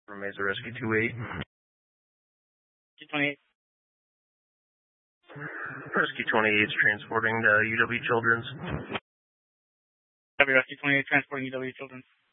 From Mesa Rescue 28. 28. Rescue 28 is transporting UW Children's. Rescue 28 transporting UW Children's.